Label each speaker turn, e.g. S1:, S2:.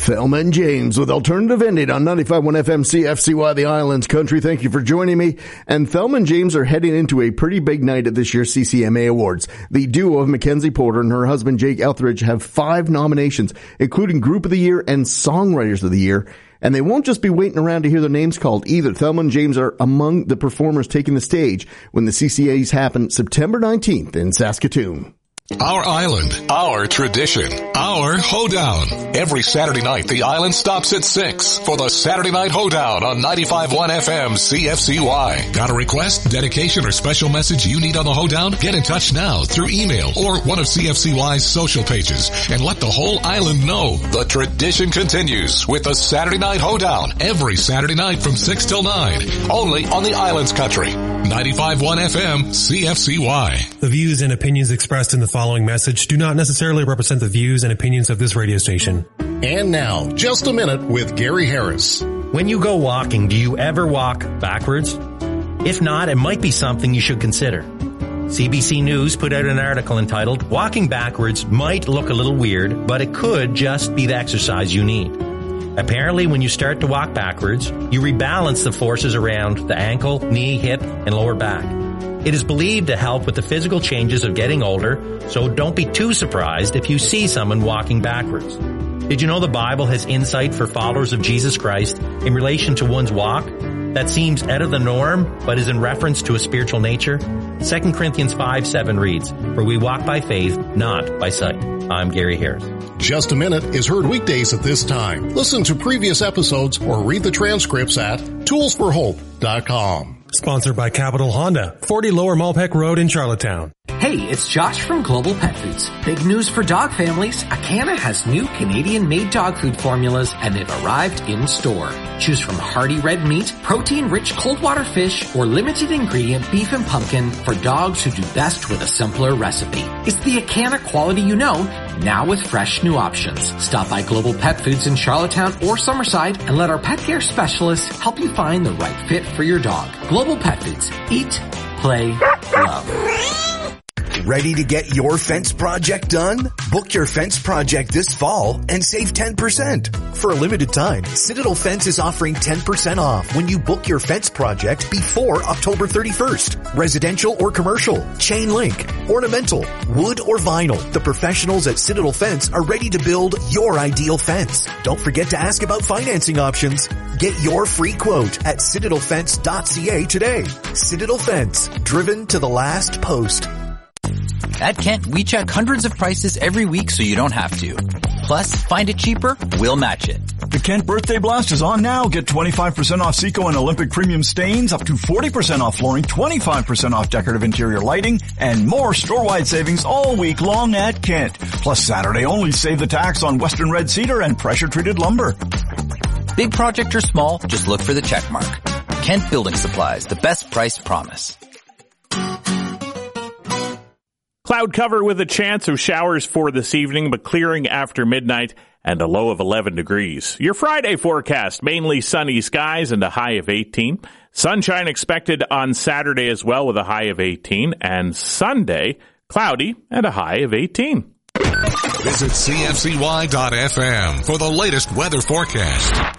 S1: Thelma and James with Alternative Ending on 95.1 FM CFCY, the Islands Country. Thank you for joining me. And Thelma and James are heading into a pretty big night at this year's CCMA Awards. The duo of Mackenzie Porter and her husband Jake Etheridge have 5 nominations, including Group of the Year and Songwriters of the Year. And they won't just be waiting around to hear their names called either. Thelma and James are among the performers taking the stage when the CCAs happen September 19th in Saskatoon.
S2: Our island, our tradition, our hoedown. Every Saturday night, the island stops at 6 for the Saturday Night Hoedown on 95.1 FM CFCY. Got a request, dedication, or special message you need on the hoedown? Get in touch now through email or one of CFCY's social pages and let the whole island know. The tradition continues with the Saturday Night Hoedown every Saturday night from 6 till 9. Only on the Islands Country. 95.1 FM CFCY.
S3: The views and opinions expressed in the following message do not necessarily represent the views and opinions of this radio station.
S4: And now, just a minute with Gary Harris.
S5: When you go walking, do you ever walk backwards? If not, it might be something you should consider. CBC News put out an article entitled, "Walking Backwards Might Look a Little Weird, but it could just be the exercise you need." Apparently, when you start to walk backwards, you rebalance the forces around the ankle, knee, hip, and lower back. It is believed to help with the physical changes of getting older, so don't be too surprised if you see someone walking backwards. Did you know the Bible has insight for followers of Jesus Christ in relation to one's walk that seems out of the norm, but is in reference to a spiritual nature? 2 Corinthians 5:7 reads, "For we walk by faith, not by sight." I'm Gary Harris.
S4: Just a Minute is heard weekdays at this time. Listen to previous episodes or read the transcripts at toolsforhope.com.
S3: Sponsored by Capital Honda, 40 Lower Malpeque Road in Charlottetown.
S6: Hey, it's Josh from Global Pet Foods. Big news for dog families. Acana has new Canadian-made dog food formulas, and they've arrived in store. Choose from hearty red meat, protein-rich cold water fish, or limited ingredient beef and pumpkin for dogs who do best with a simpler recipe. It's the Acana quality you know, now with fresh new options. Stop by Global Pet Foods in Charlottetown or Summerside and let our pet care specialists help you find the right fit for your dog. Global Pet Foods. Eat, play, love.
S7: Ready to get your fence project done? Book your fence project this fall and save 10%. For a limited time, Citadel Fence is offering 10% off when you book your fence project before October 31st. Residential or commercial, chain link, ornamental, wood or vinyl. The professionals at Citadel Fence are ready to build your ideal fence. Don't forget to ask about financing options. Get your free quote at citadelfence.ca today. Citadel Fence, driven to the last post.
S8: At Kent, we check hundreds of prices every week so you don't have to. Plus, find it cheaper, we'll match it.
S9: The Kent Birthday Blast is on now. Get 25% off Seco and Olympic Premium stains, up to 40% off flooring, 25% off decorative interior lighting, and more store-wide savings all week long at Kent. Plus, Saturday only, save the tax on Western Red Cedar and pressure-treated lumber.
S8: Big project or small, just look for the check mark. Kent Building Supplies, the best price promise.
S10: Cloud cover with a chance of showers for this evening, but clearing after midnight and a low of 11 degrees. Your Friday forecast, mainly sunny skies and a high of 18. Sunshine expected on Saturday as well with a high of 18. And Sunday, cloudy and a high of 18.
S2: Visit CFCY.FM for the latest weather forecast.